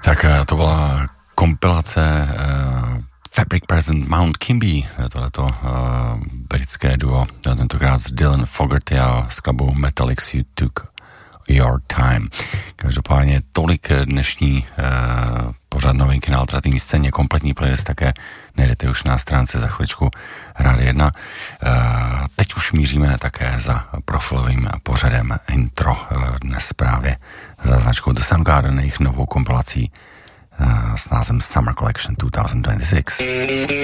Tak to byla kompilace Fabric Present Mount Kimby, tohleto britské duo, tentokrát s Dylan Fogerty a skladbou Metallics You Took Your Time. Každopádně tolik dnešní pořad novinky na alternativní scéně, kompletní playlist také najdete už na stránce za chviličku Rádia 1. Teď už míříme také za profilovým pořadem Intro, dnes právě za značkou The Soundgarden, jejich novou kompilací s názvem Summer Collection 2026.